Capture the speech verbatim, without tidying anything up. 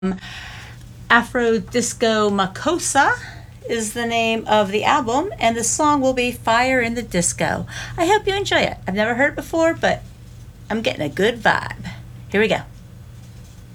Afro Disco Makossa is the name of the album, and the song will be Fire in the Disco. I hope you enjoy it. I've never heard it before, but I'm getting a good vibe. Here we go.